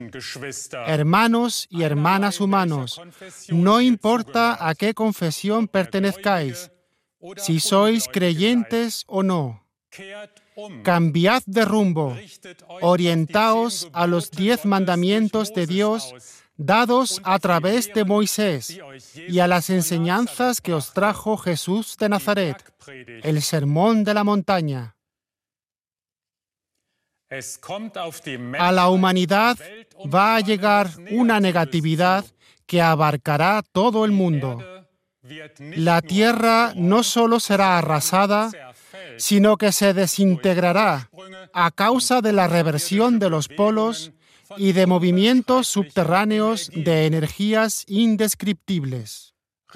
Hermanos y hermanas humanos, no importa a qué confesión pertenezcáis, si sois creyentes o no, cambiad de rumbo, orientaos a los 10 mandamientos de Dios dados a través de Moisés y a las enseñanzas que os trajo Jesús de Nazaret, el Sermón de la Montaña. A la humanidad va a llegar una negatividad que abarcará todo el mundo. La tierra no solo será arrasada, sino que se desintegrará a causa de la reversión de los polos y de movimientos subterráneos de energías indescriptibles.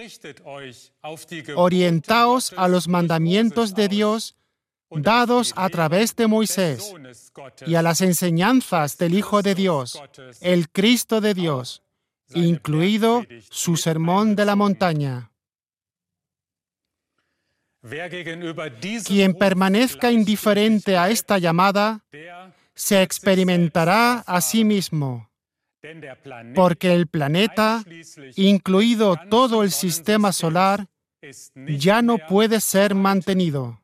Orientaos a los mandamientos de Dios dados a través de Moisés y a las enseñanzas del Hijo de Dios, el Cristo de Dios, incluido su Sermón de la Montaña. Quien permanezca indiferente a esta llamada, se experimentará a sí mismo, porque el planeta, incluido todo el sistema solar, ya no puede ser mantenido.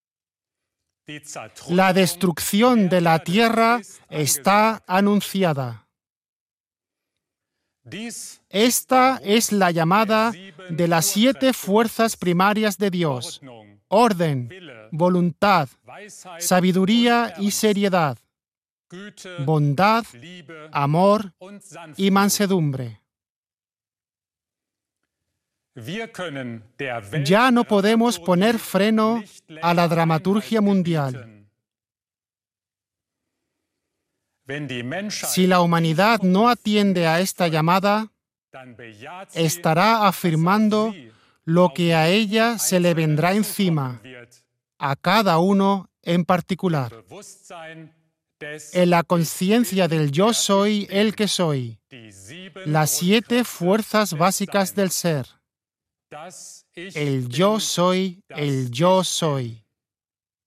La destrucción de la Tierra está anunciada. Esta es la llamada de las 7 fuerzas primarias de Dios: orden, voluntad, sabiduría y seriedad, bondad, amor y mansedumbre. Ya no podemos poner freno a la dramaturgia mundial. Si la humanidad no atiende a esta llamada, estará afirmando lo que a ella se le vendrá encima, a cada uno en particular. En la conciencia del yo soy el que soy, las 7 fuerzas básicas del ser. El yo soy, el yo soy.